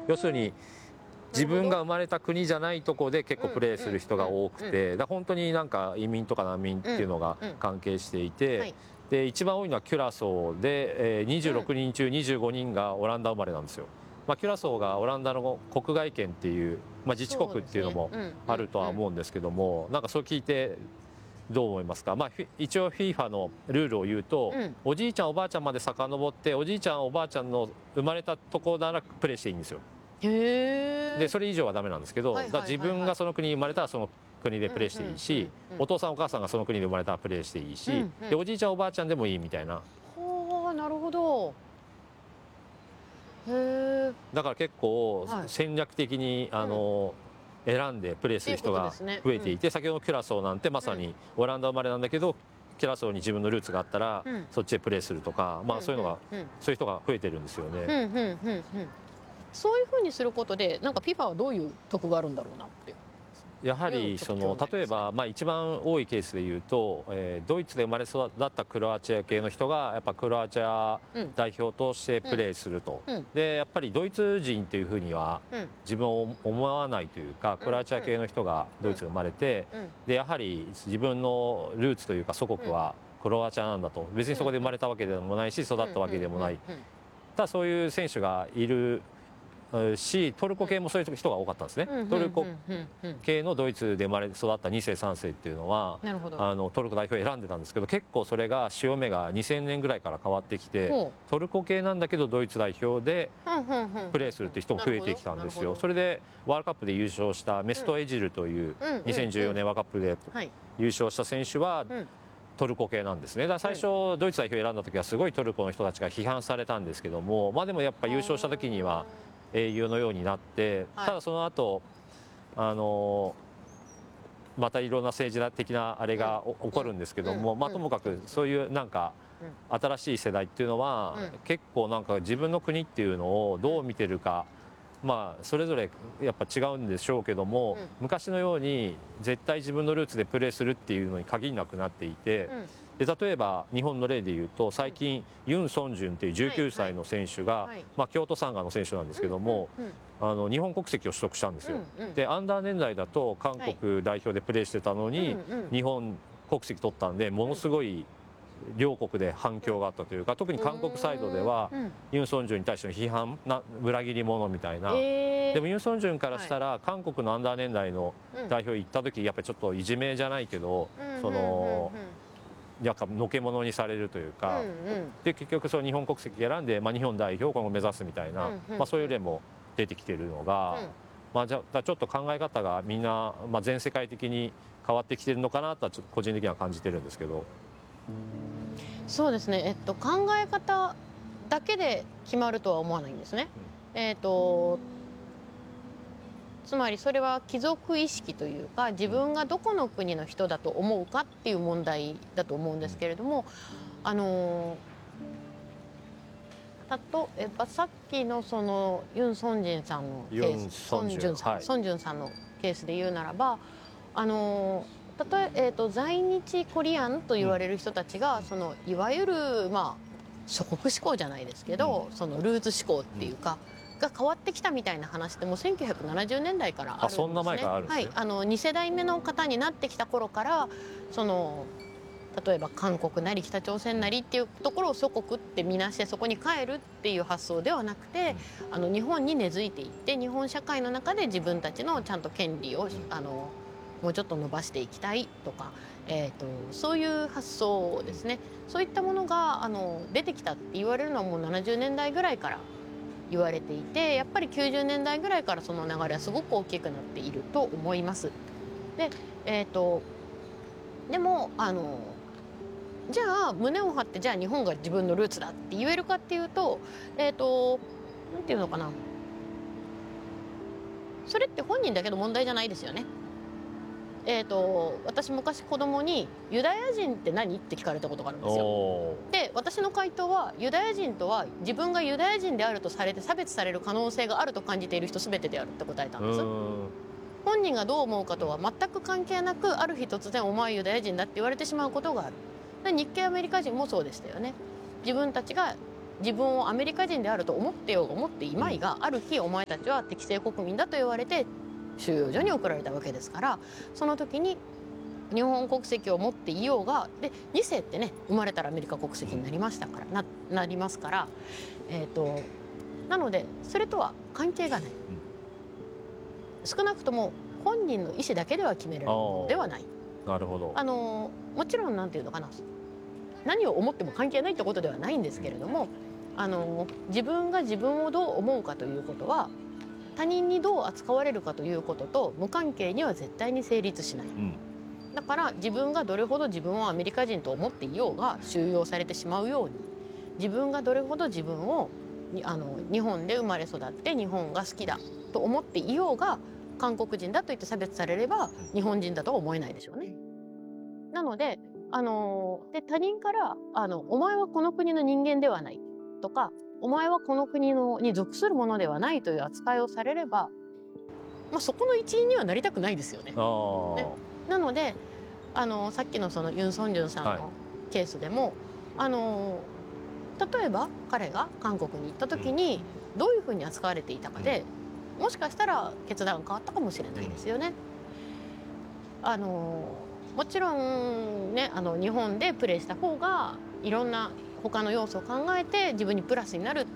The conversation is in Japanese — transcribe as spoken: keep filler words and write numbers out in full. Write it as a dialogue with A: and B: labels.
A: 要するに自分が生まれた国じゃないところで結構プレーする人が多くて、だから本当になんか移民とか難民っていうのが関係していて、で一番多いのはキュラソーで、えー、にじゅうろくにん中にじゅうごにんがオランダ生まれなんですよ。まあ、キュラソーがオランダの国外圏っていう、まあ、自治国っていうのもあるとは思うんですけども、なんかそう聞いてどう思いますか？まあ、一応 フィファ のルールを言うと、うん、おじいちゃんおばあちゃんまで遡っておじいちゃんおばあちゃんの生まれたところならプレーしていいんですよ。へー。でそれ以上はダメなんですけど、だから自分がその国に生まれたらその国でプレーしていいし、お父さんお母さんがその国で生まれたらプレーしていいし、うんうん、でおじいちゃんおばあちゃんでもいいみたいな。
B: はあ、なるほど。へー。
A: だから結構戦略的に、はい、あの、うん選んでプレーする人が増えていて、先ほどのキュラソーなんてまさにオランダ生まれなんだけど、キュラソーに自分のルーツがあったらそっちでプレーするとか、まあそういうのが、そういう人が増えてるんですよね。
B: そういうふうにすることでなんか フィファ はどういう得があるんだろうなって。
A: やはりその例えば、まあ、一番多いケースで言うと、えー、ドイツで生まれ育ったクロアチア系の人がやっぱクロアチア代表としてプレーすると、うんうん、でやっぱりドイツ人っていうふうには自分を思わないというか、クロアチア系の人がドイツで生まれて、でやはり自分のルーツというか祖国はクロアチアなんだと、別にそこで生まれたわけでもないし育ったわけでもない、ただそういう選手がいるし、トルコ系もそういう人が多かったんですね。トルコ系のドイツで生まれ育ったに世さん世っていうのはあのトルコ代表を選んでたんですけど、結構それが潮目がにせんねんぐらいから変わってきて、トルコ系なんだけどドイツ代表でプレーするっていう人も増えてきたんですよ。それでワールドカップで優勝したメスト・エジルというにせんじゅうよねんワールドカップで優勝した選手はトルコ系なんですね。だから最初ドイツ代表を選んだ時はすごいトルコの人たちが批判されたんですけども、まあでもやっぱ優勝した時には英雄のようになって、ただその後あのまたいろんな政治的なあれが起こるんですけども、まあともかくそういうなんか新しい世代っていうのは結構なんか自分の国っていうのをどう見てるか、まあそれぞれやっぱ違うんでしょうけども、昔のように絶対自分のルーツでプレーするっていうのに限らなくなっていて、で例えば日本の例でいうと最近ユン・ソンジュンっていうじゅうきゅうさいの選手が、まあ、京都サンガの選手なんですけども、あの日本国籍を取得したんですよ。でアンダー年代だと韓国代表でプレーしてたのに日本国籍取ったんで、ものすごい両国で反響があったというか、特に韓国サイドではユン・ソンジュンに対しての批判な裏切り者みたいな、でもユン・ソンジュンからしたら韓国のアンダー年代の代表行った時やっぱりちょっといじめじゃないけど、そのやっぱのけ者にされるというか、で結局その日本国籍選んで、まあ、日本代表を今後目指すみたいな、まあ、そういう例も出てきてるのが、まあ、じゃちょっと考え方がみんな、まあ、全世界的に変わってきてるのかなとはちょっと個人的には感じてるんですけど。
B: そうですね、えっと、考え方だけで決まるとは思わないんですね。うん、えっとつまりそれは貴族意識というか、自分がどこの国の人だと思うかっていう問題だと思うんですけれども、あの例えばさっきのそのユン・ソンジュンさんのケース、ソンジュンさん、はい、ソンジュンさんのケースで言うならば、あの例ええー、と在日コリアンと言われる人たちが、そのいわゆる、まあ、諸国志向じゃないですけど、そのルーツ志向っていうかが変わってきたみたいな話ってもうせんきゅうひゃくななじゅうねんだいからあるんですね。
A: あ、そんな前からあるんですね。
B: はい、あのに世代目の方になってきた頃から、その例えば韓国なり北朝鮮なりっていうところを祖国って見なしてそこに帰るっていう発想ではなくて、あの日本に根付いていって日本社会の中で自分たちのちゃんと権利をあのもうちょっと伸ばしていきたいとか、えー、とそういう発想ですね。そういったものがあの出てきたって言われるのはもうななじゅうねんだいぐらいから言われていて、やっぱりきゅうじゅうねんだいぐらいからその流れはすごく大きくなっていると思います。で、えー、とでもあのじゃあ胸を張ってじゃあ日本が自分のルーツだって言えるかっていうと、えっ、となんていうのかな、それって本人だけの問題じゃないですよね。えー、と私昔子供にユダヤ人って何って聞かれたことがあるんですよ。で私の回答は、ユダヤ人とは自分がユダヤ人であるとされて差別される可能性があると感じている人全てであるって答えたんです。本人がどう思うかとは全く関係なく、ある日突然お前はユダヤ人だって言われてしまうことがある。で日系アメリカ人もそうでしたよね。自分たちが自分をアメリカ人であると思ってようが思っていまいが、ある日お前たちは適正国民だと言われて収容所に送られたわけですから、その時に日本国籍を持っていようが、でに世ってね生まれたらアメリカ国籍になりましたからななりますから、えーとなのでそれとは関係がない、少なくとも本人の意思だけでは決められるものではない。
A: なるほど。
B: あのもちろんなんていうのかな、何を思っても関係ないってことではないんですけれども、あの自分が自分をどう思うかということは他人にどう扱われるかということと無関係には絶対に成立しない、うん、だから自分がどれほど自分をアメリカ人と思っていようが収容されてしまうように、自分がどれほど自分をあの日本で生まれ育って日本が好きだと思っていようが、韓国人だと言って差別されれば日本人だとは思えないでしょうね。なので、あので他人からあの「お前はこの国の人間ではない」とか「お前はこの国のに属するものではない」という扱いをされれば、まあ、そこの一員にはなりたくないですよね。ね、なのであのさっきのそのユン・ソンジュンさんのケースでも、はい、あの例えば彼が韓国に行った時にどういうふうに扱われていたかで、もしかしたら決断が変わったかもしれないですよね。あのもちろんね、あの日本でプレーした方がいろんな他の要素を考えて自分にプラスになるって